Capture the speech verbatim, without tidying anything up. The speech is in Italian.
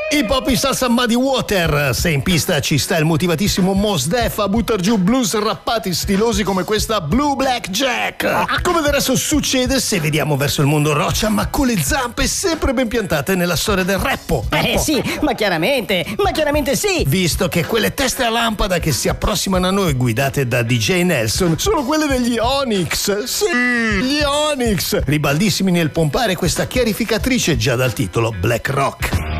Hip Hop in salsa Muddy Water. Se in pista ci sta il motivatissimo Mos Def a buttar giù blues rappati stilosi come questa Blue Black Jack. Come del resto succede se vediamo verso il mondo roccia ma con le zampe sempre ben piantate nella storia del rappo. Eh sì, ma chiaramente, ma chiaramente sì. Visto che quelle teste a lampada che si approssimano a noi guidate da D J Nelson sono quelle degli Onyx. Sì, gli Onyx, ribaldissimi nel pompare questa chiarificatrice già dal titolo Black Rock.